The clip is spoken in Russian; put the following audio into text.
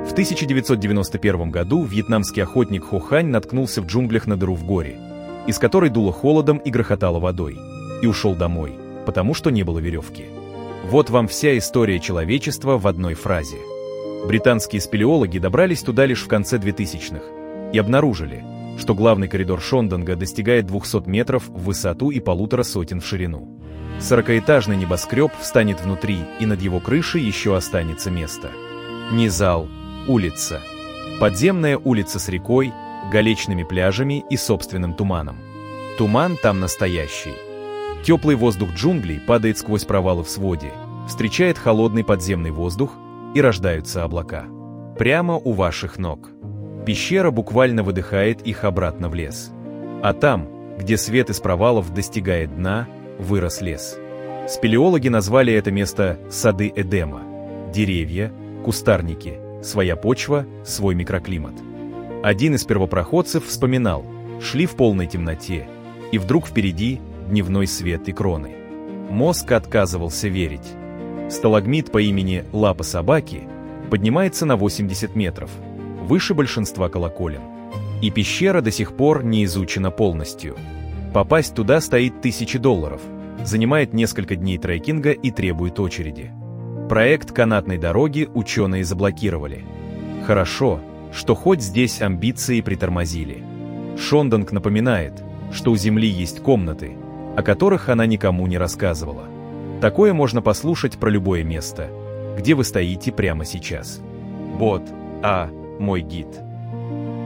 В 1991 году вьетнамский охотник Хо Хань наткнулся в джунглях на дыру в горе, из которой дуло холодом и грохотало водой, и ушел домой, потому что не было веревки. Вот вам вся история человечества в одной фразе. Британские спелеологи добрались туда лишь в конце 2000-х и обнаружили, что главный коридор Шондонга достигает 200 метров в высоту и 150 сотен в ширину. 40-этажный небоскреб встанет внутри, и над его крышей еще останется место. Не зал, улица. Подземная улица с рекой, галечными пляжами и собственным туманом. Туман там настоящий. Теплый воздух джунглей падает сквозь провалы в своде, встречает холодный подземный воздух, и рождаются облака. Прямо у ваших ног. Пещера буквально выдыхает их обратно в лес. А там, где свет из провалов достигает дна, вырос лес. Спелеологи назвали это место «Сады Эдема». Деревья, кустарники, своя почва, свой микроклимат. Один из первопроходцев вспоминал, шли в полной темноте, и вдруг впереди дневной свет и кроны. Мозг отказывался верить. Сталагмит по имени Лапа собаки поднимается на 80 метров, выше большинства колоколен. И пещера до сих пор не изучена полностью. Попасть туда стоит $1000, занимает несколько дней трекинга и требует очереди. Проект канатной дороги ученые заблокировали. Хорошо, что хоть здесь амбиции притормозили. Шондонг напоминает, что у Земли есть комнаты, о которых она никому не рассказывала. Такое можно послушать про любое место, где вы стоите прямо сейчас. Бот, мой гид.